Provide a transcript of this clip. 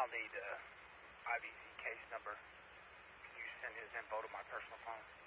I'll need IBC case number. Can you send his info to my personal phone?